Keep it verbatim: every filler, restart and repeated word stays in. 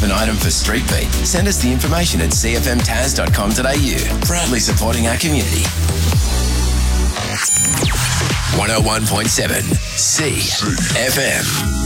have an item for Street Beat? Send us the information at c f m taz dot com dot a u. Proudly supporting our community. one oh one point seven C F M.